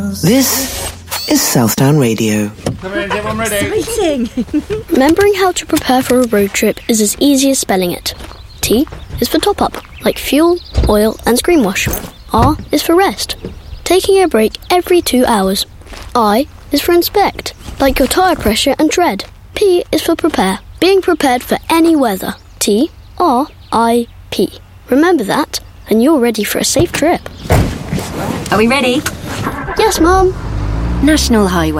This is Southdown Radio. Come in, everyone ready? Exciting! Remembering how to prepare for a road trip is as easy as spelling it. T is for top-up, like fuel, oil and screen wash. R is for rest, taking a break every 2 hours. I is for inspect, like your tyre pressure and tread. P is for prepare, being prepared for any weather. T-R-I-P. Remember that, and you're ready for a safe trip. Are we ready? Yes, Mum. National Highway.